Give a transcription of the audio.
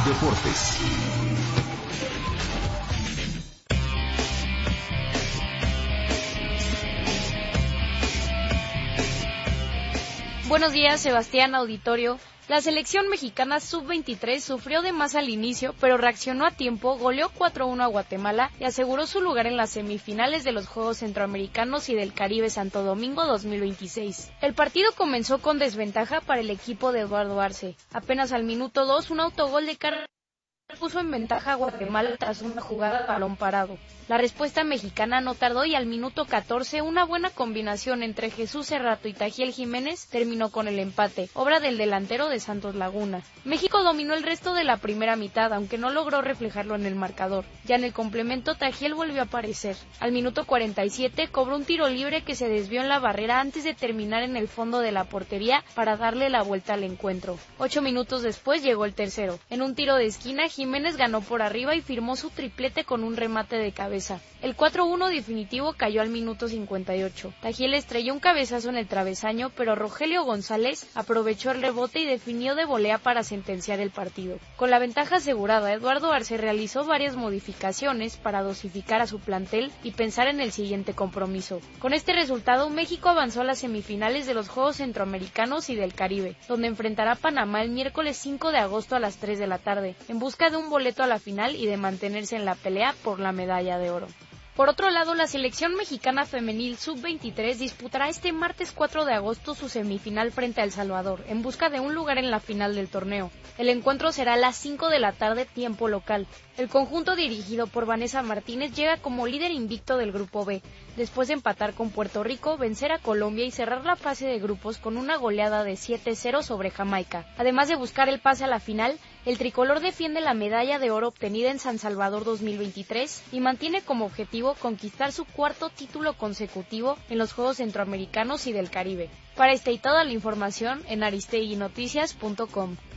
Deportes. Buenos días, Sebastián, auditorio. La selección mexicana sub-23 sufrió de más al inicio, pero reaccionó a tiempo, goleó 4-1 a Guatemala y aseguró su lugar en las semifinales de los Juegos Centroamericanos y del Caribe Santo Domingo 2026. El partido comenzó con desventaja para el equipo de Eduardo Arce. Apenas al minuto 2, un autogol de Carlos puso en ventaja a Guatemala tras una jugada a balón parado. La respuesta mexicana no tardó y al minuto 14 una buena combinación entre Jesús Cerrato y Tajiel Jiménez terminó con el empate, obra del delantero de Santos Laguna. México dominó el resto de la primera mitad, aunque no logró reflejarlo en el marcador. Ya en el complemento Tajiel volvió a aparecer. Al minuto 47 cobró un tiro libre que se desvió en la barrera antes de terminar en el fondo de la portería para darle la vuelta al encuentro. 8 minutos después llegó el tercero. En un tiro de esquina, Jiménez ganó por arriba y firmó su triplete con un remate de cabeza. El 4-1 definitivo cayó al minuto 58. Tajiel estrelló un cabezazo en el travesaño, pero Rogelio González aprovechó el rebote y definió de volea para sentenciar el partido. Con la ventaja asegurada, Eduardo Arce realizó varias modificaciones para dosificar a su plantel y pensar en el siguiente compromiso. Con este resultado, México avanzó a las semifinales de los Juegos Centroamericanos y del Caribe, donde enfrentará a Panamá el miércoles 5 de agosto a las 3 de la tarde, en busca de un boleto a la final y de mantenerse en la pelea por la medalla de oro. Por otro lado, la selección mexicana femenil sub-23 disputará este martes 4 de agosto su semifinal frente a El Salvador, en busca de un lugar en la final del torneo. El encuentro será a las 5 de la tarde, tiempo local. El conjunto dirigido por Vanessa Martínez llega como líder invicto del Grupo B, después de empatar con Puerto Rico, vencer a Colombia y cerrar la fase de grupos con una goleada de 7-0 sobre Jamaica. Además de buscar el pase a la final, el tricolor defiende la medalla de oro obtenida en San Salvador 2023 y mantiene como objetivo conquistar su cuarto título consecutivo en los Juegos Centroamericanos y del Caribe. Para esta y toda la información en aristeguinoticias.com.